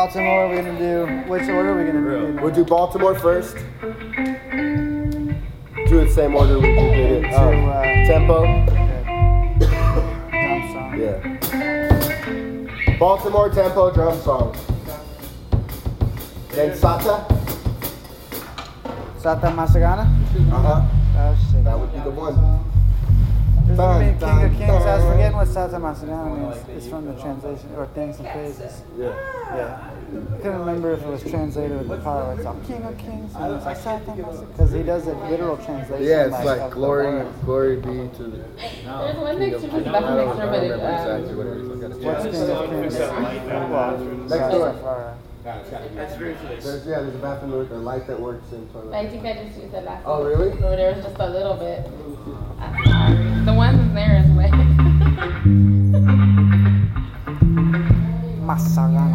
Baltimore. We're gonna do. Which order are we gonna do? We'll do Baltimore first. Do it the same order we did it. Tempo. Drum song. Yeah. Baltimore tempo drum song. Then Sata. Sata Masagana. Uh-huh. Oh shit. That would be the one. King of Kings. I was forgetting what Sata Masagana means. It's from the translation, or Thanks and Praises. Yeah. Yeah. I couldn't remember if it was translated with the power. It's all King of Kings. And it's like Sata Masagana. Because he does a literal translation. Yeah, it's like of the glory words. be to the There's one King next of to Kings. the I don't next door, but remember exactly what it is. What's King of Kings? Well, Next door. Rastafari. There's a bathroom with a light that works in toilet. I think I just used it last Oh, really? So there was just a little bit. I'm sorry. The one in there is wet. Masagana.